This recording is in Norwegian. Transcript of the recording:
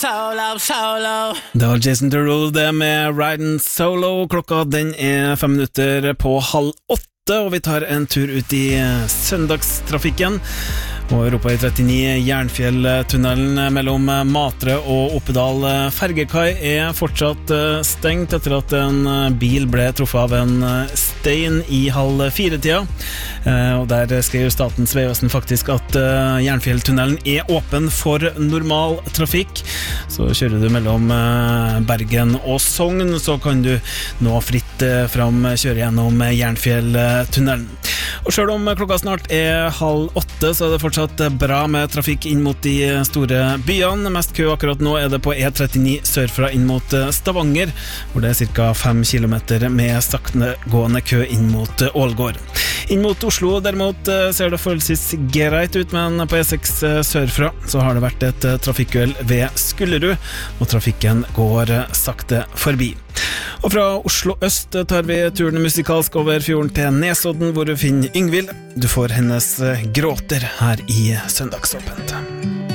Solo. Det var Jason Derulo det med Riding Solo. Klokka den 5 minutter på 7:30, og vi tar en tur ut i søndagstrafikken. Og Europa i 39 Jernfjelltunnelen mellom Matre og Oppedal fergekai fortsatt stengt etter at en bil ble truffet av en stein i 3:30. Og der skrev Statens Vegvesen faktisk at Jernfjelltunnelen åpen for normal trafikk. Så kjører du mellom Bergen og Sogn, så kan du nå fritt fram kjøre gjennom Jernfjelltunnelen. Og selv om klokka snart 7:30, så det fortsatt bra med trafikk inn mot de store byene. Mest kø akkurat nå det på E39 sørfra inn mot Stavanger, hvor det ca. 5 kilometer med saktegående kø inn mot Ålgård. Inn mot Oslo derimot ser det forholdsvis greit ut, men på E6 sørfra så har det vært et trafikkuhell ved Skullerud, og trafikken går sakte forbi. Og fra Oslo øst tar vi turen musikalsk over fjorden til Nesodden, hvor du finner Yngvild. Du får hennes gråter her i Søndagsåpent.